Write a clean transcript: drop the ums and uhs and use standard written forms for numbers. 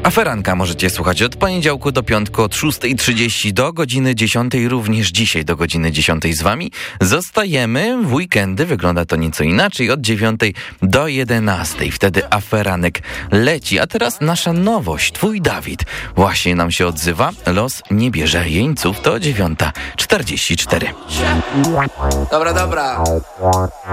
Aferanka możecie słuchać od poniedziałku do piątku od 6:30 do godziny 10:00. Również dzisiaj do godziny 10:00 z wami. Zostajemy w weekendy, wygląda to nieco inaczej, od 9:00 do 11:00. Wtedy Aferanek leci. A teraz nasza nowość. Twój Dawid właśnie nam się odzywa. Los nie bierze jeńców. To 9:44. Dobra.